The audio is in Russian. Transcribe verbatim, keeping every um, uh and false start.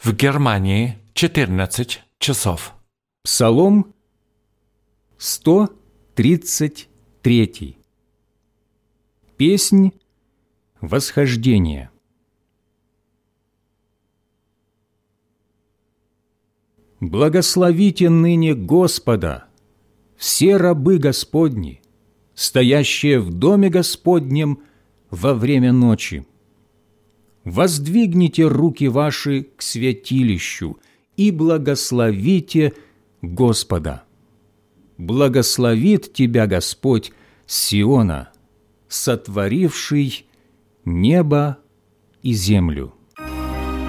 В Германии четырнадцать часов. Псалом сто тридцать три. Песнь восхождения. Благословите ныне Господа, все рабы Господни, стоящие в доме Господнем во время ночи. Воздвигните руки ваши к святилищу и благословите Господа. Благословит тебя Господь с Сиона, сотворивший небо и землю.